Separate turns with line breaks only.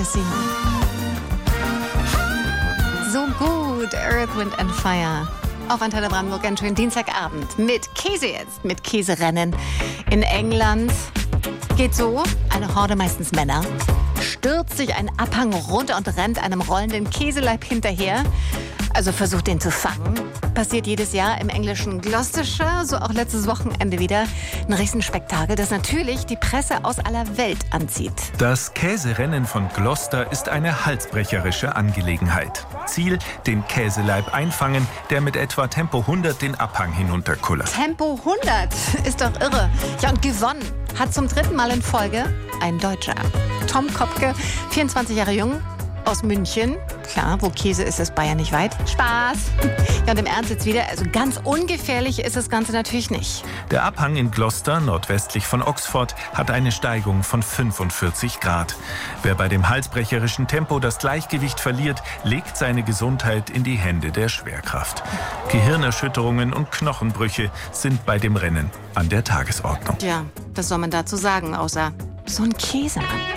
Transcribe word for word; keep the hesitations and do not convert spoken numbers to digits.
Messing. So gut, Earth, Wind and Fire. Auf Antenne Brandenburg, einen schönen Dienstagabend mit Käse jetzt, mit Käserennen in England. Geht so, eine Horde, meistens Männer, stürzt sich einen Abhang runter und rennt einem rollenden Käseleib hinterher. Also versucht, den zu fangen. Passiert jedes Jahr im englischen Gloucestershire, so auch letztes Wochenende wieder. Ein Riesenspektakel, das natürlich die Presse aus aller Welt anzieht.
Das Käserennen von Gloucester ist eine halsbrecherische Angelegenheit. Ziel, den Käseleib einfangen, der mit etwa Tempo hundert den Abhang hinunterkullert.
Tempo hundert ist doch irre. Ja, und gewonnen hat zum dritten Mal in Folge ein Deutscher. Tom Kopke, vierundzwanzig Jahre jung, aus München. Klar, wo Käse ist, ist Bayern nicht weit. Spaß! Ja, und im Ernst jetzt wieder, also ganz ungefährlich ist das Ganze natürlich nicht.
Der Abhang in Gloucester, nordwestlich von Oxford, hat eine Steigung von fünfundvierzig Grad. Wer bei dem halsbrecherischen Tempo das Gleichgewicht verliert, legt seine Gesundheit in die Hände der Schwerkraft. Gehirnerschütterungen und Knochenbrüche sind bei dem Rennen an der Tagesordnung.
Ja, was soll man dazu sagen, außer so ein Käsemann.